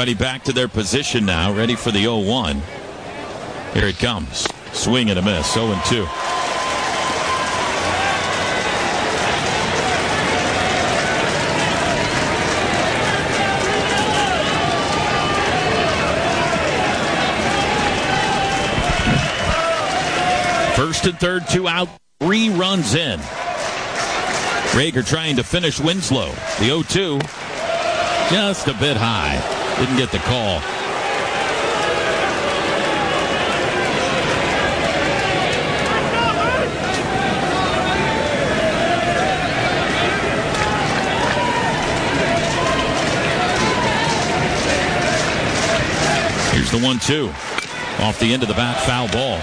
Everybody back to their position now, ready for the 0-1. Here it comes. Swing and a miss, 0-2. First and third, 2 out, 3 runs in. Rager trying to finish Winslow. The 0-2, just a bit high. Didn't get the call. Here's the 1-2. Off the end of the bat, foul ball.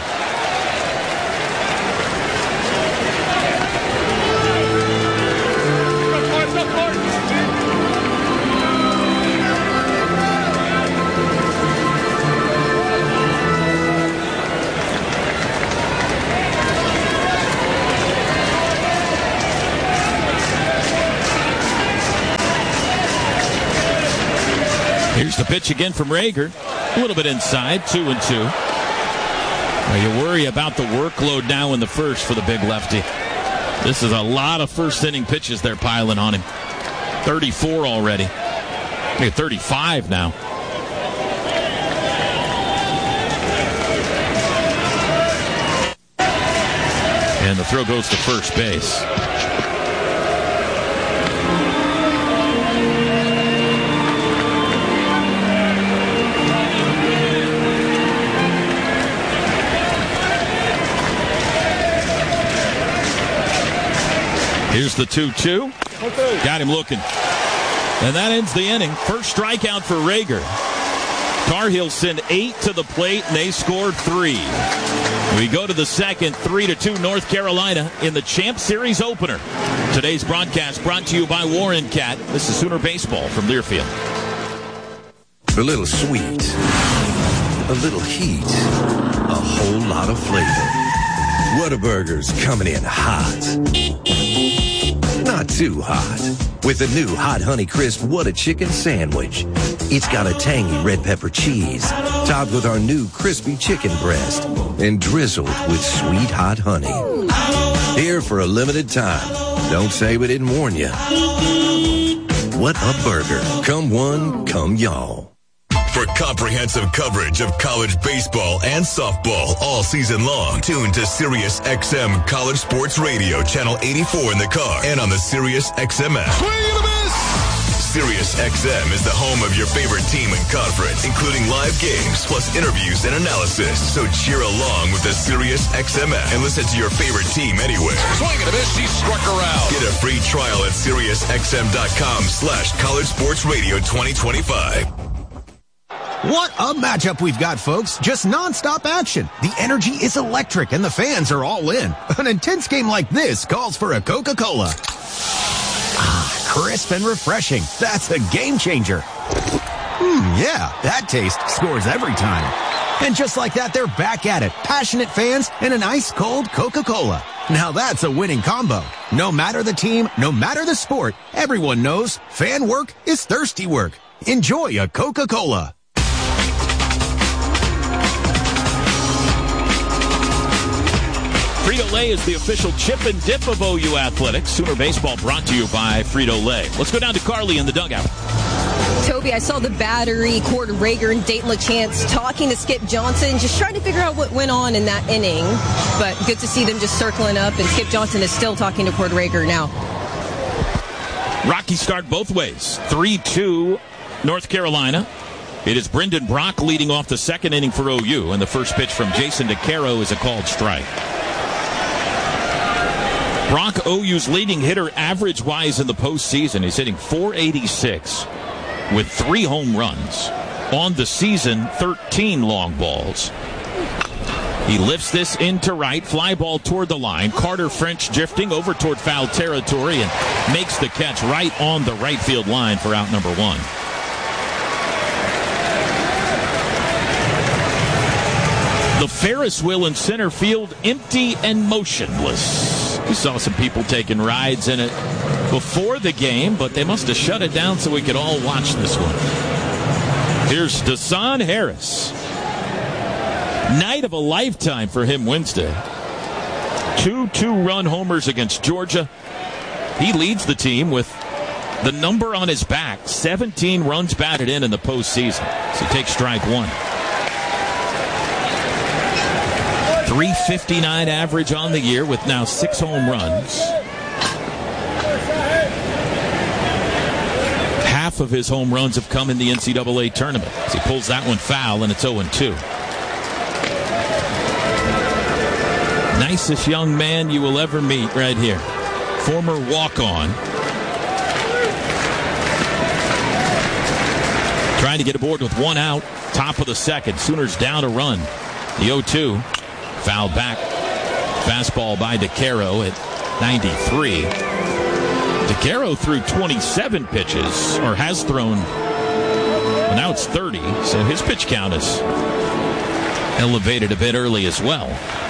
Here's the pitch again from Rager. A little bit inside, 2-2. Now you worry about the workload now in the first for the big lefty. This is a lot of first inning pitches they're piling on him. 34 already. Maybe 35 now. And the throw goes to first base. Here's the 2-2. Got him looking. And that ends the inning. First strikeout for Rager. Tar Heels send 8 to the plate, and they scored 3. We go to the second, 3-2 North Carolina in the Champ Series opener. Today's broadcast brought to you by Warren Cat. This is Sooner Baseball from Learfield. A little sweet, a little heat, a whole lot of flavor. Whataburger's coming in hot. Not too hot. With the new Hot Honey Crisp What a Chicken Sandwich. It's got a tangy red pepper cheese, topped with our new crispy chicken breast, and drizzled with sweet hot honey. Here for a limited time. Don't say we didn't warn you. What a burger. Come one, come y'all. For comprehensive coverage of college baseball and softball all season long, tune to Sirius XM College Sports Radio, channel 84 in the car and on the Sirius XM app. Swing and a miss! Sirius XM is the home of your favorite team and conference, including live games, plus interviews and analysis. So cheer along with the Sirius XM app and listen to your favorite team anywhere. Swing and a miss, he struck her out. Get a free trial at SiriusXM.com/College Sports Radio 2025. What a matchup we've got, folks. Just nonstop action. The energy is electric and the fans are all in. An intense game like this calls for a Coca-Cola. Ah, crisp and refreshing. That's a game changer. Yeah, that taste scores every time. And just like that, they're back at it. Passionate fans and an ice-cold Coca-Cola. Now that's a winning combo. No matter the team, no matter the sport, everyone knows fan work is thirsty work. Enjoy a Coca-Cola. Frito-Lay is the official chip and dip of OU Athletics. Sooner Baseball brought to you by Frito-Lay. Let's go down to Carly in the dugout. Toby, I saw the battery, Cord Rager, and Dayton LaChance talking to Skip Johnson, just trying to figure out what went on in that inning. But good to see them just circling up, and Skip Johnson is still talking to Cord Rager now. Rocky start both ways. 3-2 North Carolina. It is Brendan Brock leading off the second inning for OU, and the first pitch from Jason DeCaro is a called strike. Brock, OU's leading hitter average-wise in the postseason. He's hitting .486 with 3 home runs. On the season, 13 long balls. He lifts this into right, fly ball toward the line. Carter French drifting over toward foul territory and makes the catch right on the right field line for out number 1. The Ferris wheel in center field, empty and motionless. We saw some people taking rides in it before the game, but they must have shut it down so we could all watch this one. Here's Deshaun Harris. Night of a lifetime for him Wednesday. 2 2-run homers against Georgia. He leads the team with the number on his back. 17 runs batted in the postseason. So he takes strike one. 359 average on the year with now 6 home runs. Half of his home runs have come in the NCAA tournament. As he pulls that one foul, and it's 0-2. Nicest young man you will ever meet right here. Former walk-on. Trying to get aboard with 1 out. Top of the second. Sooners down a run. The 0-2. Fouled back. Fastball by DeCaro at 93. DeCaro threw 27 pitches, or has thrown. Well, now it's 30, so his pitch count is elevated a bit early as well.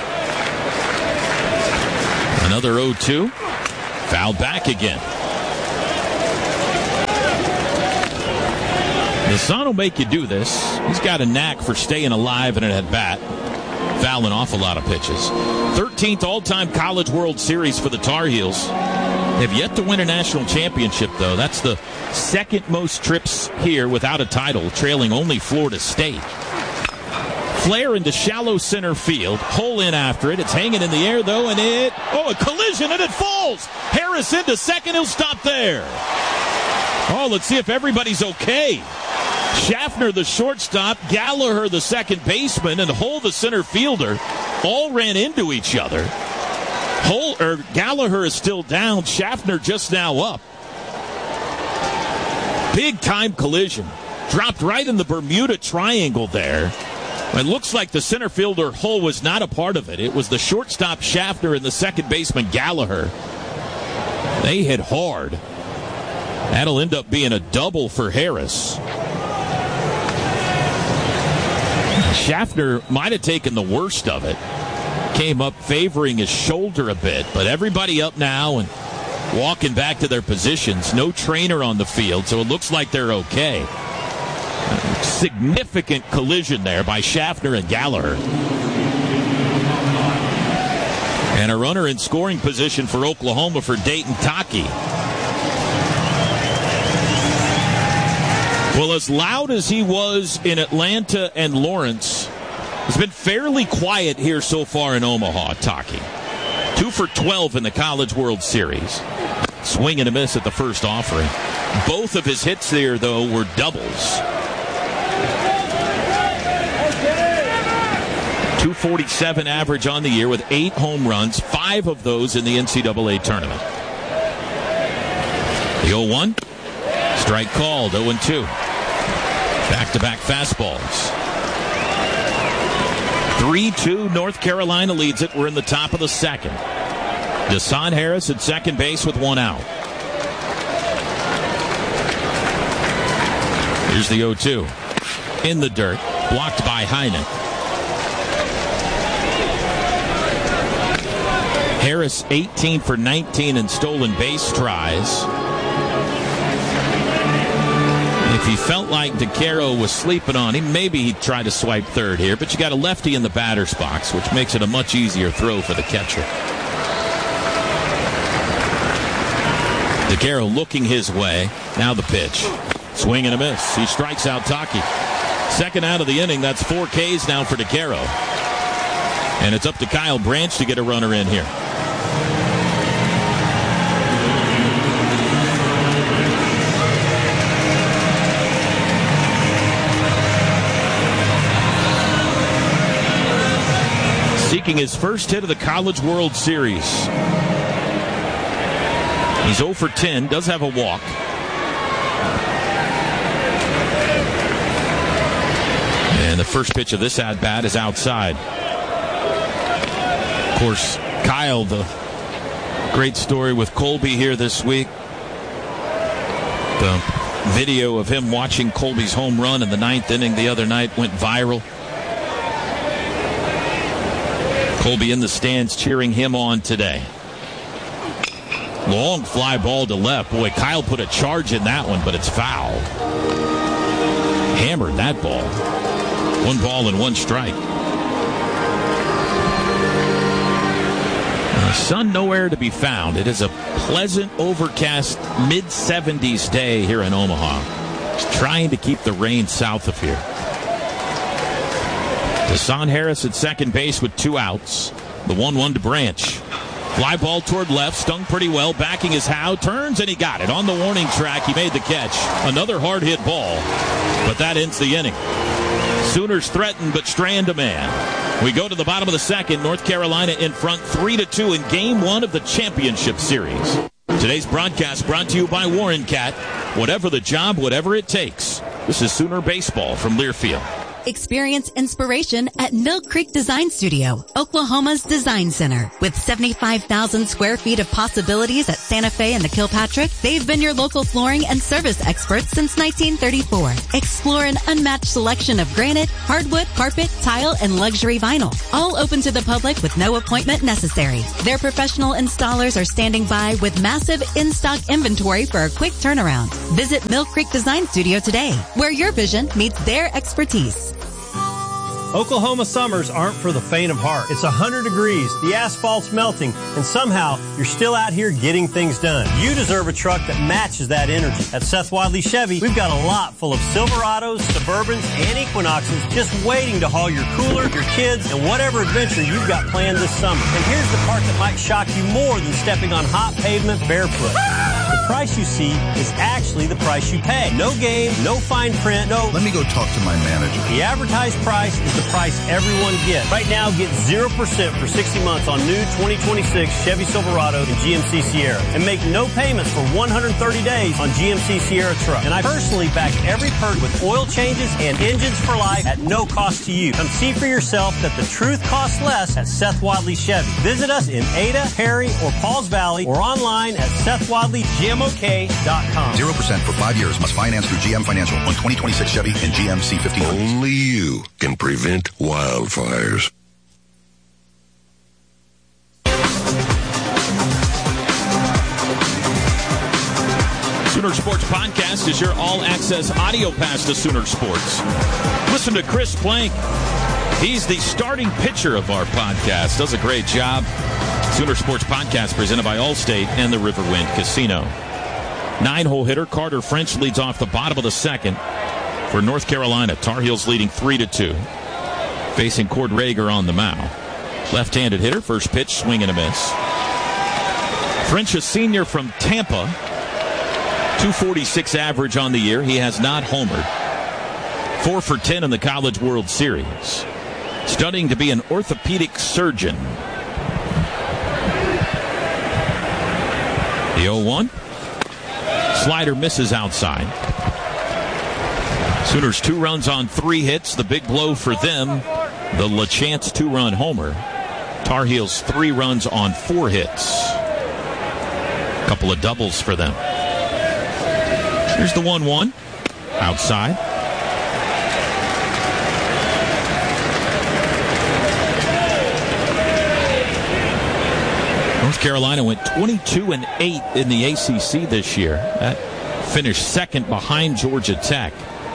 Another 0-2. Fouled back again. Deshaun will make you do this. He's got a knack for staying alive in an at-bat. Fouling off a lot of pitches. 13th all-time College World Series for the Tar Heels. They've yet to win a national championship, though. That's the second most trips here without a title, trailing only Florida State. Flare into shallow center field. Hole in after it. It's hanging in the air, though, and a collision, and it falls. Harris into second. He'll stop there. Oh, let's see if everybody's okay. Schaffner, the shortstop, Gallagher, the second baseman, and Hull, the center fielder, all ran into each other. Gallagher is still down. Schaffner just now up. Big time collision. Dropped right in the Bermuda Triangle there. It looks like the center fielder Hull was not a part of it. It was the shortstop Schaffner and the second baseman Gallagher. They hit hard. That'll end up being a double for Harris. Schaffner might have taken the worst of it. Came up favoring his shoulder a bit, but everybody up now and walking back to their positions. No trainer on the field, so it looks like they're okay. Significant collision there by Schaffner and Gallagher. And a runner in scoring position for Oklahoma for Dayton Taki. Well, as loud as he was in Atlanta and Lawrence, he's been fairly quiet here so far in Omaha, Taki. 2 for 12 in the College World Series. Swing and a miss at the first offering. Both of his hits there, though, were doubles. 247 average on the year with 8 home runs, 5 of those in the NCAA tournament. The 0-1. Strike called, 0-2. Back-to-back fastballs. 3-2, North Carolina leads it. We're in the top of the second. Deshaun Harris at second base with 1 out. Here's the 0-2. In the dirt, blocked by Heinen. Harris 18 for 19 in stolen base tries. If he felt like DeCaro was sleeping on him, maybe he'd try to swipe third here, but you got a lefty in the batter's box, which makes it a much easier throw for the catcher. DeCaro looking his way. Now the pitch. Swing and a miss. He strikes out Taki. Second out of the inning. That's 4 Ks now for DeCaro. And it's up to Kyle Branch to get a runner in here. Seeking his first hit of the College World Series. He's 0 for 10, does have a walk. And the first pitch of this at-bat is outside. Of course, Kyle, the great story with Colby here this week. The video of him watching Colby's home run in the 9th inning the other night went viral. Colby in the stands cheering him on today. Long fly ball to left. Boy, Kyle put a charge in that one, but it's foul. hammered that ball. 1 ball and 1 strike. The sun nowhere to be found. It is a pleasant, overcast, mid-70s day here in Omaha. Just trying to keep the rain south of here. Deshaun Harris at second base with 2 outs. The 1-1 to Branch. Fly ball toward left, stung pretty well, backing his Howe, turns, and he got it. On the warning track, he made the catch. Another hard-hit ball, but that ends the inning. Sooners threaten, but strand a man. We go to the bottom of the second. North Carolina in front 3-2 in Game 1 of the championship series. Today's broadcast brought to you by Warren Cat. Whatever the job, whatever it takes. This is Sooner Baseball from Learfield. Experience inspiration at Mill Creek Design Studio, Oklahoma's design center. With 75,000 square feet of possibilities at Santa Fe and the Kilpatrick, they've been your local flooring and service experts since 1934. Explore an unmatched selection of granite, hardwood, carpet, tile, and luxury vinyl. All open to the public with no appointment necessary. Their professional installers are standing by with massive in-stock inventory for a quick turnaround. Visit Mill Creek Design Studio today, where your vision meets their expertise. Oklahoma summers aren't for the faint of heart. It's 100 degrees, the asphalt's melting, and somehow you're still out here getting things done. You deserve a truck that matches that energy. At Seth Wadley Chevy, we've got a lot full of Silverados, Suburbans, and Equinoxes just waiting to haul your cooler, your kids, and whatever adventure you've got planned this summer. And here's the part that might shock you more than stepping on hot pavement barefoot. The price you see is actually the price you pay. No game, no fine print, no... Let me go talk to my manager. The advertised price is the price everyone gets. Right now, get 0% for 60 months on new 2026 Chevy Silverado and GMC Sierra. And make no payments for 130 days on GMC Sierra truck. And I personally back every purchase with oil changes and engines for life at no cost to you. Come see for yourself that the truth costs less at Seth Wadley Chevy. Visit us in Ada, Perry, or Pauls Valley, or online at SethWadleyGMOK.com. 0% for 5 years. Must finance through GM Financial on 2026 Chevy and GMC 1500. Only you can prevent wildfires. Sooner Sports Podcast is your all-access audio pass to Sooner Sports. Listen to Chris Plank. He's the starting pitcher of our podcast. Does a great job. Sooner Sports Podcast presented by Allstate and the Riverwind Casino. 9-hole hitter Carter French leads off the bottom of the second for North Carolina. Tar Heels leading 3-2. Facing Cord Rager on the mound. Left-handed hitter, first pitch, swing and a miss. French, a senior from Tampa. 246 average on the year. He has not homered. 4 for 10 in the College World Series. Studying to be an orthopedic surgeon. The 0-1. Slider misses outside. Sooners 2 runs on 3 hits. The big blow for them, the LaChance 2-run homer. Tar Heels 3 runs on 4 hits. Couple of doubles for them. Here's the 1-1. Outside. North Carolina went 22-8 in the ACC this year. That finished second behind Georgia Tech.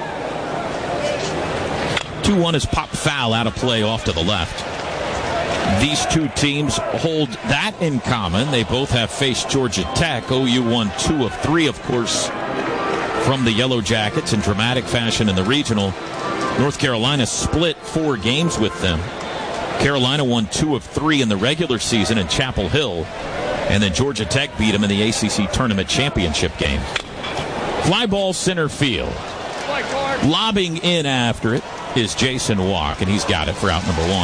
2-1 is pop foul out of play off to the left. These two teams hold that in common. They both have faced Georgia Tech. OU won 2 of 3, of course, from the Yellow Jackets in dramatic fashion in the regional. North Carolina split 4 games with them. Carolina won 2 of 3 in the regular season in Chapel Hill, and then Georgia Tech beat them in the ACC Tournament Championship game. Fly ball center field. Lobbing in after it is Jason Walk, and he's got it for out number 1.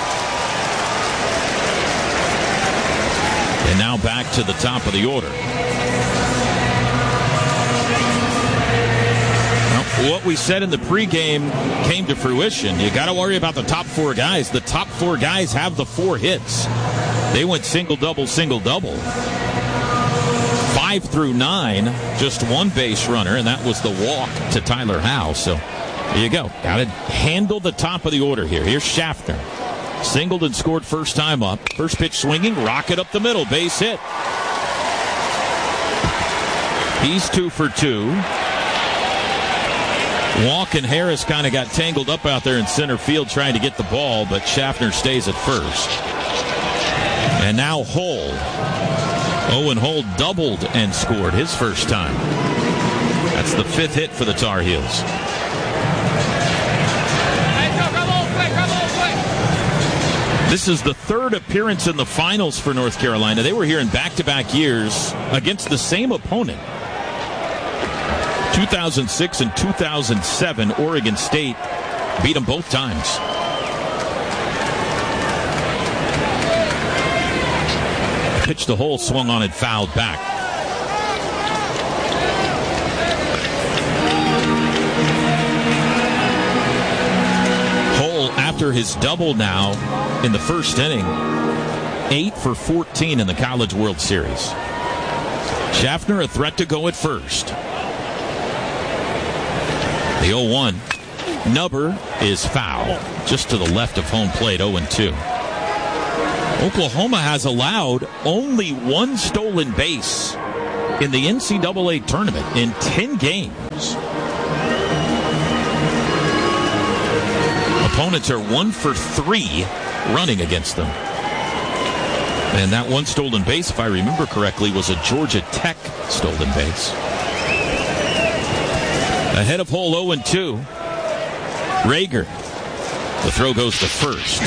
And now back to the top of the order. What we said in the pregame came to fruition. You got to worry about the top 4 guys. The top 4 guys have the 4 hits. They went single-double, single-double. 5 through 9, just 1 base runner, and that was the walk to Tyler Howe. So there you go. Got to handle the top of the order here. Here's Schaffner. Singled and scored first time up. First pitch swinging, rocket up the middle, base hit. He's 2 for 2. Walk and Harris kind of got tangled up out there in center field trying to get the ball, but Schaffner stays at first. And now Hull. Owen Hull doubled and scored his first time. That's the 5th hit for the Tar Heels. This is the 3rd appearance in the finals for North Carolina. They were here in back-to-back years against the same opponent. 2006 and 2007, Oregon State beat them both times. Pitch to Hull, swung on it, fouled back. Hull, after his double now in the first inning, 8 for 14 in the College World Series. Schaffner a threat to go at first. The 0-1. Nubber is foul, just to the left of home plate, 0-2. Oklahoma has allowed only 1 stolen base in the NCAA tournament in 10 games. Opponents are 1 for 3 running against them. And that 1 stolen base, if I remember correctly, was a Georgia Tech stolen base. Ahead of Hull, 0-2. Rager. The throw goes to first.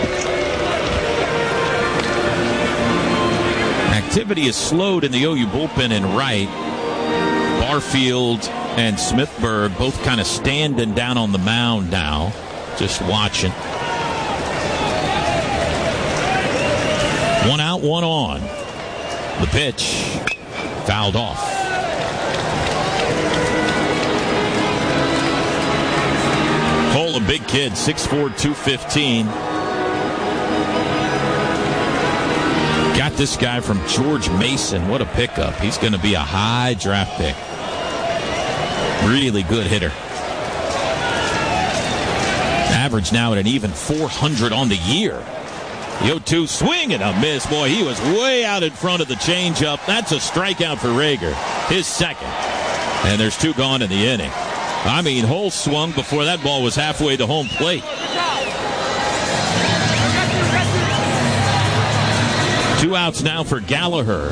Activity is slowed in the OU bullpen in right. Barfield and Smithburg both kind of standing down on the mound now, just watching. 1 out, 1 on. The pitch fouled off. Hull, a big kid, 6'4", 215. Got this guy from George Mason. What a pickup. He's going to be a high draft pick. Really good hitter. Average now at an even 400 on the year. The 0-2 swing and a miss. Boy, he was way out in front of the changeup. That's a strikeout for Rager. His second. And there's 2 gone in the inning. I mean, Hull swung before that ball was halfway to home plate. 2 outs now for Gallagher.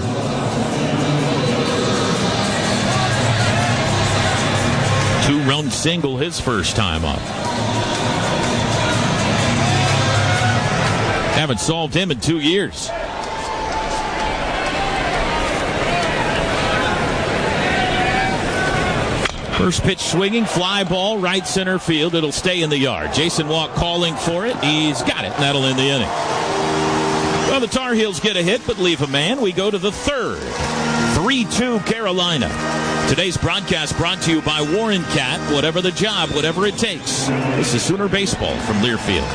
Two-run single his first time up. Haven't solved him in 2 years. First pitch swinging, fly ball, right center field. It'll stay in the yard. Jason Walk calling for it. He's got it, and that'll end the inning. Well, the Tar Heels get a hit, but leave a man. We go to the 3rd. 3-2 Carolina. Today's broadcast brought to you by Warren Cat. Whatever the job, whatever it takes. This is Sooner Baseball from Learfield.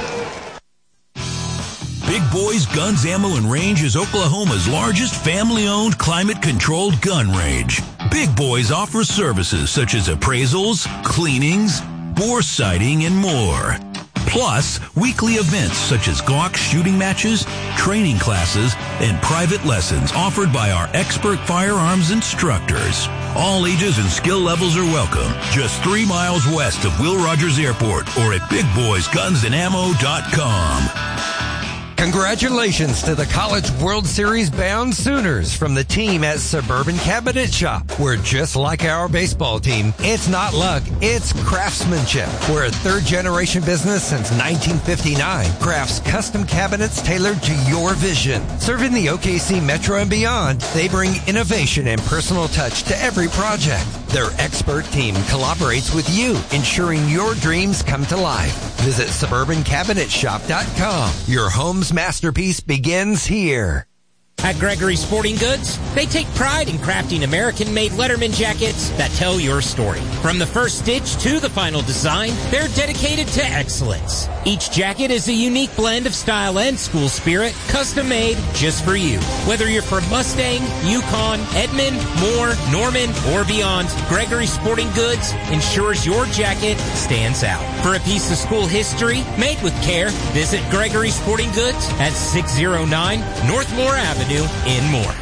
Big Boys Guns, Ammo, and Range is Oklahoma's largest family-owned, climate-controlled gun range. Big Boys offers services such as appraisals, cleanings, bore sighting, and more. Plus, weekly events such as Glock shooting matches, training classes, and private lessons offered by our expert firearms instructors. All ages and skill levels are welcome. Just 3 miles west of Will Rogers Airport or at BigBoysGunsandAmmo.com. Congratulations to the College World Series bound Sooners from the team at Suburban Cabinet Shop. We're just like our baseball team. It's not luck, it's craftsmanship. We're a 3rd-generation business since 1959. Crafts custom cabinets tailored to your vision. Serving the OKC Metro and beyond, they bring innovation and personal touch to every project. Their expert team collaborates with you, ensuring your dreams come to life. Visit SuburbanCabinetShop.com. Your home's masterpiece begins here. At Gregory Sporting Goods, they take pride in crafting American-made Letterman jackets that tell your story. From the first stitch to the final design, they're dedicated to excellence. Each jacket is a unique blend of style and school spirit, custom-made just for you. Whether you're from Mustang, Yukon, Edmond, Moore, Norman, or beyond, Gregory Sporting Goods ensures your jacket stands out. For a piece of school history made with care, visit Gregory Sporting Goods at 609 North Moore Avenue in Moore.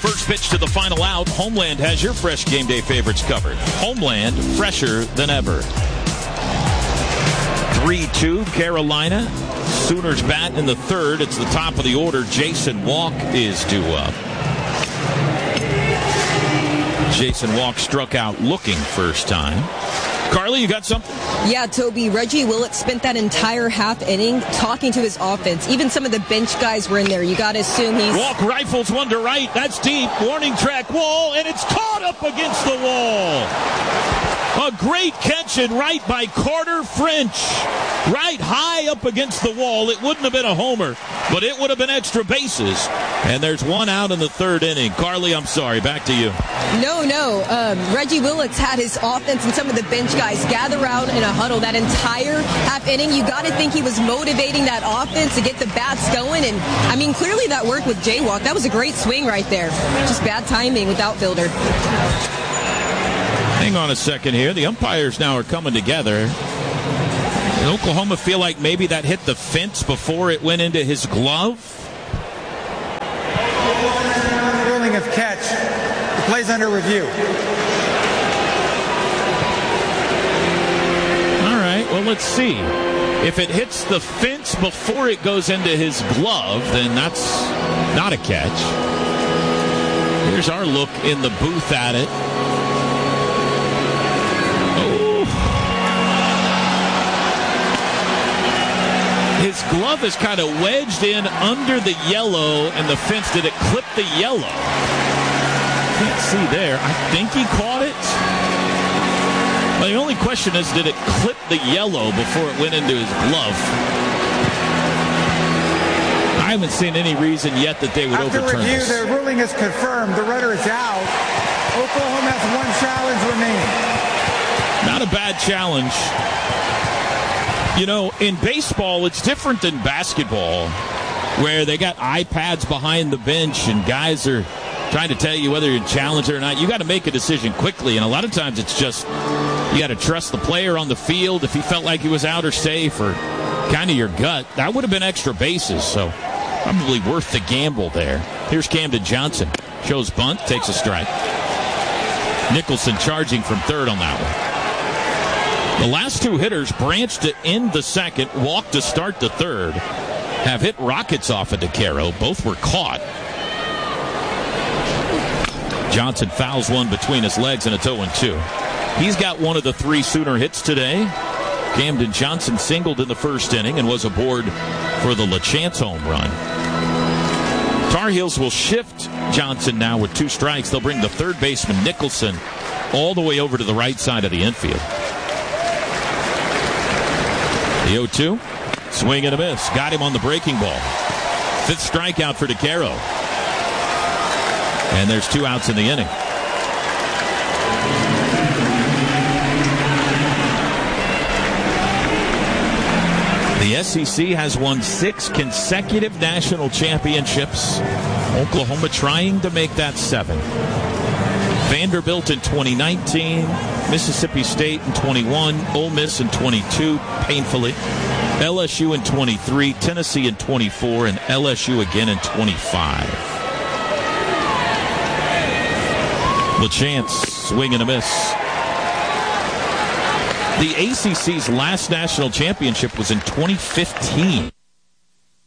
first pitch to the final out. Homeland has your fresh game day favorites covered. Homeland, fresher than ever. 3-2, Carolina. Sooners bat in the third. It's the top of the order. Jason Walk is due up. Jason Walk struck out looking first time. Carly, you got something? Yeah, Toby. Reggie Willett spent that entire half inning talking to his offense. Even some of the bench guys were in there. You got to assume he's... Walk rifles one to right. That's deep. Warning track wall, and it's caught up against the wall. A great catch and right by Carter French. Right high up against the wall. It wouldn't have been a homer, but it would have been extra bases. And there's one out in the third inning. Carly, I'm sorry. Back to you. No. Reggie Willett's had his offense and some of the bench guys gather around in a huddle that entire half inning. You got to think he was motivating that offense to get the bats going. And, I mean, clearly that worked with Jaywalk. That was a great swing right there. Just bad timing with outfielder. Hang on a second here. The umpires now are coming together. Did Oklahoma feel like maybe that hit the fence before it went into his glove? Ruling of catch. The play's under review. All right, well, let's see. If it hits the fence before it goes into his glove, then that's not a catch. Here's our look in the booth at it. His glove is kind of wedged in under the yellow and the fence. Did it clip the yellow? Can't see there. I think he caught it. Well, the only question is, did it clip the yellow before it went into his glove? I haven't seen any reason yet that they would overturn review, this. the ruling is confirmed. The runner is out. Oklahoma has one challenge remaining. Not a bad challenge. You know, in baseball, it's different than basketball, where they got iPads behind the bench and guys are trying to tell you whether you're challenged or not. You got to make a decision quickly, and a lot of times it's just you got to trust the player on the field if he felt like he was out or safe, or kind of your gut. That would have been extra bases, so probably worth the gamble there. Here's Camden Johnson. Shows bunt, takes a strike. Nicholson charging from third on that one. The last two hitters, Branch to end the second, Walk to start the third, have hit rockets off of DeCaro. Both were caught. Johnson fouls one between his legs, and it's 0-2. He's got one of the three Sooner hits today. Camden Johnson singled in the first inning and was aboard for the LaChance home run. Tar Heels will shift Johnson now with two strikes. They'll bring the third baseman, Nicholson, all the way over to the right side of the infield. The 0-2, swing and a miss. Got him on the breaking ball. Fifth strikeout for DeCaro. And there's two outs in the inning. The SEC has won 6 consecutive national championships. Oklahoma trying to make that 7. Vanderbilt in 2019, Mississippi State in 21, Ole Miss in 22, painfully, LSU in 23, Tennessee in 24, and LSU again in 25. LaChance, swing and a miss. The ACC's last national championship was in 2015.